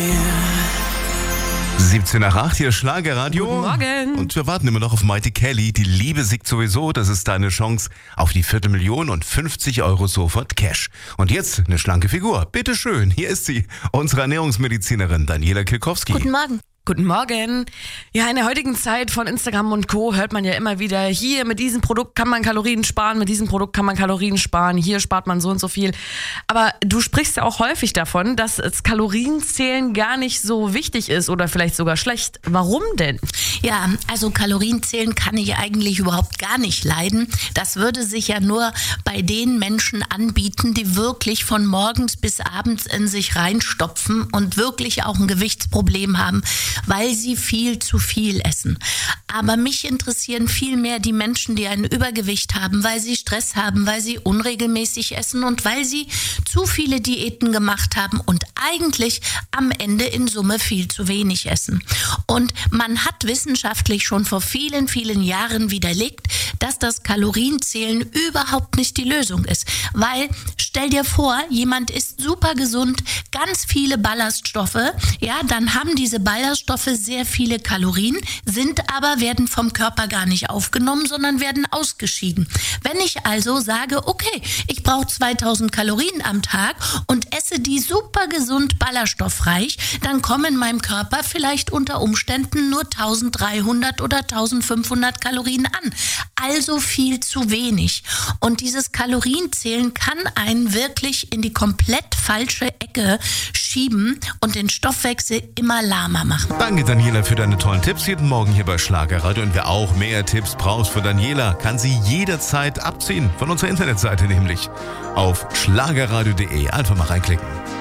17 nach 8, hier Schlagerradio. Guten Morgen. Und wir warten immer noch auf Mighty Kelly. Die Liebe siegt sowieso. Das ist deine Chance auf die 250.000 und 50 Euro sofort Cash. Und jetzt eine schlanke Figur. Bitteschön, hier ist sie, unsere Ernährungsmedizinerin Daniela Kilkowski. Guten Morgen. Guten Morgen. Ja, in der heutigen Zeit von Instagram und Co. hört man ja immer wieder, hier mit diesem Produkt kann man Kalorien sparen, mit diesem Produkt kann man Kalorien sparen, hier spart man so und so viel. Aber du sprichst ja auch häufig davon, dass das Kalorienzählen gar nicht so wichtig ist oder vielleicht sogar schlecht. Warum denn? Ja, also Kalorienzählen kann ich eigentlich überhaupt gar nicht leiden. Das würde sich ja nur bei den Menschen anbieten, die wirklich von morgens bis abends in sich reinstopfen und wirklich auch ein Gewichtsproblem haben, weil sie viel zu viel essen. Aber mich interessieren viel mehr die Menschen, die ein Übergewicht haben, weil sie Stress haben, weil sie unregelmäßig essen und weil sie zu viele Diäten gemacht haben und eigentlich am Ende in Summe viel zu wenig essen. Und man hat wissenschaftlich schon vor vielen, vielen Jahren widerlegt, dass das Kalorienzählen überhaupt nicht die Lösung ist. Weil, stell dir vor, jemand isst super gesund, ganz viele Ballaststoffe, ja, dann haben diese Ballaststoffe sehr viele Kalorien, werden vom Körper gar nicht aufgenommen, sondern werden ausgeschieden. Wenn ich also sage, okay, ich brauche 2000 Kalorien am Tag und esse die super gesund ballaststoffreich, dann kommen in meinem Körper vielleicht unter Umständen nur 1300 oder 1500 Kalorien an. Also viel zu wenig. Und dieses Kalorienzählen kann einen wirklich in die komplett falsche Ecke schieben und den Stoffwechsel immer lahmer machen. Danke Daniela für deine tollen Tipps jeden Morgen hier bei Schlagerradio. Und wer auch mehr Tipps braucht für Daniela, kann sie jederzeit abziehen. Von unserer Internetseite nämlich auf schlagerradio.de. Einfach mal reinklicken.